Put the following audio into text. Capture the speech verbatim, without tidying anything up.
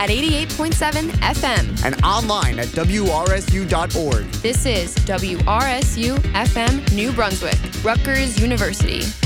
at eighty-eight point seven F M. And online at W R S U dot org. This is W R S U F M New Brunswick, Rutgers University.